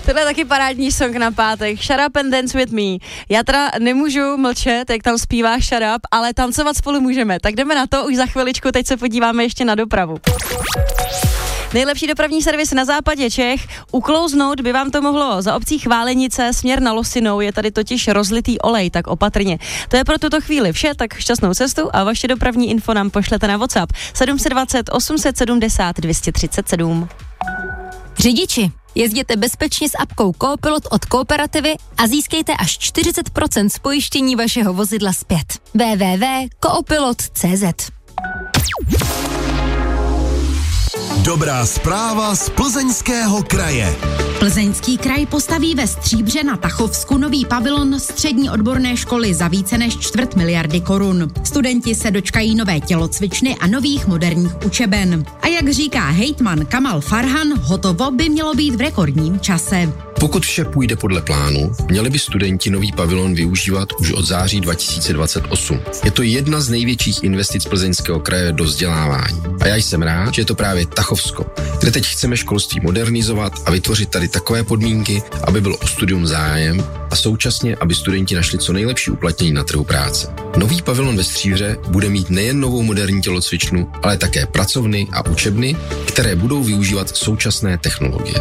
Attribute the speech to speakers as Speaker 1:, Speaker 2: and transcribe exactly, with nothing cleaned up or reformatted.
Speaker 1: Tohle je taky parádní song na pátek. Shut up and dance with me. Já teda nemůžu mlčet, jak tam zpívá Shut up, ale tancovat spolu můžeme. Tak jdeme na to už za chviličku, teď se podíváme ještě na dopravu. Nejlepší dopravní servis na západě Čech. Uklouznout by vám to mohlo za obcí Chválenice, směr na Losinou, je tady totiž rozlitý olej, tak opatrně. To je pro tuto chvíli vše, tak šťastnou cestu a vaše dopravní info nám pošlete na WhatsApp sedm set dvacet osm set sedmdesát dvě stě třicet sedm.
Speaker 2: Řidiči, jezděte bezpečně s apkou Coopilot od Kooperativy a získejte až čtyřicet procent z pojištění vašeho vozidla zpět. w w w tečka coopilot tečka c z.
Speaker 3: Dobrá zpráva z Plzeňského kraje.
Speaker 4: Plzeňský kraj postaví ve Stříbře na Tachovsku nový pavilon střední odborné školy za více než čtvrt miliardy korun. Studenti se dočkají nové tělocvičny a nových moderních učeben. A jak říká hejtman Kamal Farhan, hotovo by mělo být v rekordním čase.
Speaker 5: Pokud vše půjde podle plánu, měli by studenti nový pavilon využívat už od září dva tisíce dvacet osm. Je to jedna z největších investic Plzeňského kraje do vzdělávání. A já jsem rád, že je to právě Tachovsko, kde teď chceme školství modernizovat a vytvořit tady takové podmínky, aby byl o studium zájem a současně, aby studenti našli co nejlepší uplatnění na trhu práce. Nový pavilon ve Stříbře bude mít nejen novou moderní tělocvičnu, ale také pracovny a učebny, které budou využívat současné technologie.